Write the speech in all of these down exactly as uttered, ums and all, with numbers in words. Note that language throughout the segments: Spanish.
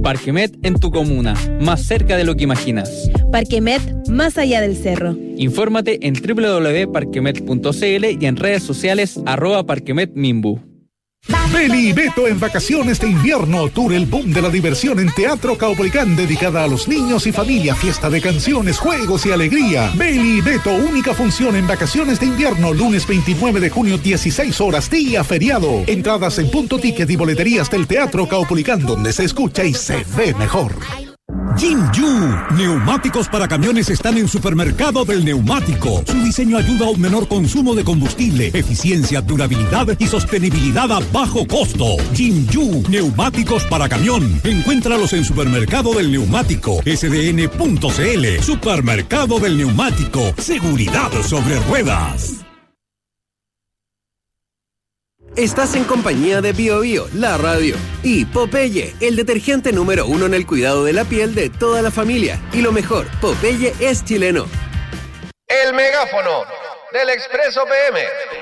Parquemet en tu comuna, más cerca de lo que imaginas. Parquemet, más allá del cerro. Infórmate en doble u doble u doble u punto parquemet punto c l y en redes sociales arroba parquemetmimbu. Beli y Beto en vacaciones de invierno. Tour El Boom de la Diversión en Teatro Caupolicán, dedicada a los niños y familia. Fiesta de canciones, juegos y alegría. Beli y Beto, única función en vacaciones de invierno. Lunes veintinueve de junio, dieciséis horas, día feriado. Entradas en Punto Ticket y boleterías del Teatro Caupolicán, donde se escucha y se ve mejor. Jinju, neumáticos para camiones están en Supermercado del Neumático. Su diseño ayuda a un menor consumo de combustible, eficiencia, durabilidad y sostenibilidad a bajo costo. Jinju, neumáticos para camión. Encuéntralos en Supermercado del Neumático, S D N punto C L. Supermercado del Neumático, seguridad sobre ruedas. Estás en compañía de Bio Bio, la radio, y Popeye, el detergente número uno en el cuidado de la piel de toda la familia. Y lo mejor, Popeye es chileno. El megáfono del Expreso P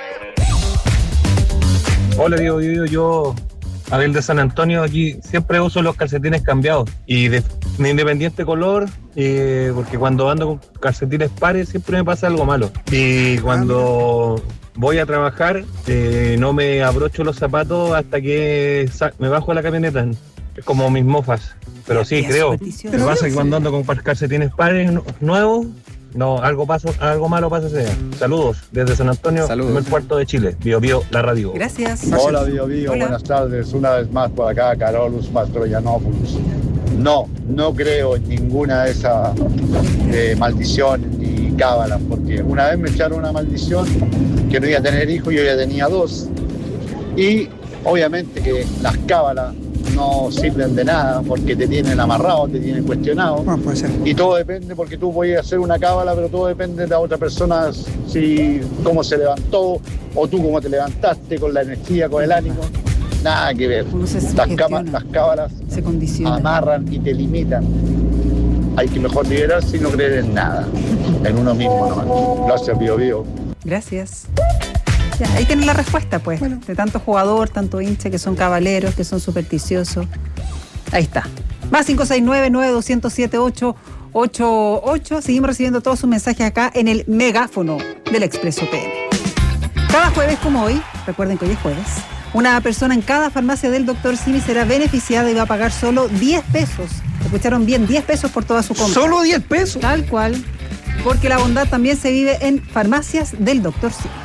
M. Hola, Bio Bio, yo, Abel de San Antonio, aquí siempre uso los calcetines cambiados y de, de independiente color, eh, porque cuando ando con calcetines pares siempre me pasa algo malo. Y cuando voy a trabajar, eh, no me abrocho los zapatos hasta que sa- me bajo a la camioneta. Es como mis mofas. Pero sí, creo. Lo que pasa es que cuando ando con calcetines pares nu- nuevos, no, algo pasa, algo malo pasa ese día. Saludos desde San Antonio, Saludos. primer puerto de Chile. Bio Bio, la radio. Gracias. Hola, Bio Bio, Hola. buenas tardes. Una vez más por acá, Carolus Mastroianopoulos. No, no creo en ninguna de esas eh, maldiciones ni cábalas, porque una vez me echaron una maldición que no iba a tener hijos, yo ya tenía dos. Y obviamente que las cábalas no sirven de nada porque te tienen amarrado, te tienen cuestionado. No, puede ser. Y todo depende, porque tú puedes hacer una cábala, pero todo depende de la otra persona, si cómo se levantó, o tú cómo te levantaste, con la energía, con el ánimo. Nada que ver. Uno se Las, sugestiona. cama- las cábalas Se condiciona. amarran y te limitan. Hay que mejor liberarse y no creer en nada, en uno mismo nomás. Gracias, Bio Bio. Gracias. Ya, ahí tienen la respuesta, pues, de tanto jugador, tanto hincha, que son cabaleros, que son supersticiosos. Ahí está. Más cinco seis nueve, nueve dos cero siete, ocho ocho ocho. Seguimos recibiendo todos sus mensajes acá en el megáfono del Expreso P M. Cada jueves como hoy, recuerden que hoy es jueves, una persona en cada farmacia del doctor Simi será beneficiada y va a pagar solo diez pesos. ¿Escucharon bien? diez pesos por toda su compra. ¿Solo diez pesos? Tal cual. Porque la bondad también se vive en farmacias del doctor Simi.